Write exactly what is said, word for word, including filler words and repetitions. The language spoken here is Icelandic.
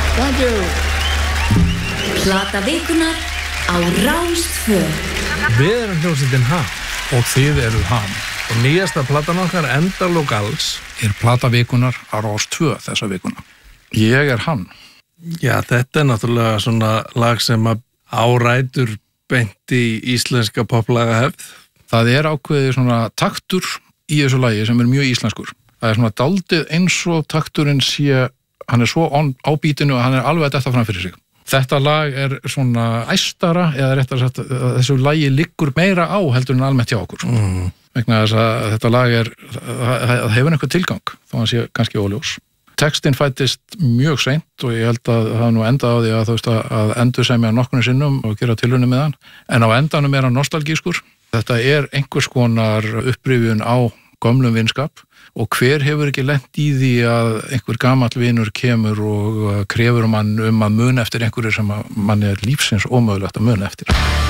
Thank you. Plata vikunar á Rás tvö. Við erum hljómsveitin Ham og þið eruð Ham. og nýjasta platan okkar Endalok alls Er plata vikunar á Rás tvö þessa vikuna. Ég er hann. Já, þetta er náttúrulega svona lag sem að árætur beint í íslenska poplaga hefð. Það er ákveðið svona taktur í þessu lagi sem er mjög íslenskur. Það er svona daldið eins og takturinn sé, hann er svo on, á bítinu og hann er alveg að detta fram fyrir sig. Þetta lag er svona æstara, eða réttar sagt þessu lagi liggur meira á heldur en almennt hjá okkur. Mm. Vegna þess að þetta lag er, það hefur einhver tilgang, þó hann sé kannski óljós. Textinn fættist mjög seint og ég held að það nú endað á því að þú veist að endur semja nokkurnu sinnum og gera tilraunir með hann. En á endanum er hann nostalgískur. Þetta er einhvers konar upprifjun á gömlum vinskap og hver hefur ekki lent í því að einhver gamall vinur kemur og krefur mann um að muna eftir einhverju sem manni er lífsins ómögulegt að muna eftir.